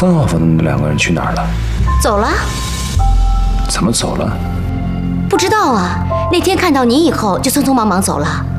3号房的那2个人去哪儿了？ 走了？ 怎么走了？ 不知道啊，那天看到你以后就匆匆忙忙走了。